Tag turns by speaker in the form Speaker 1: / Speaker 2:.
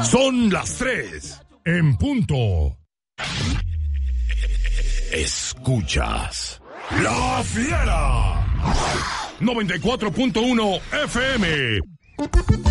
Speaker 1: Son las 3 en punto. Escuchas La Fiera 94.1 FM.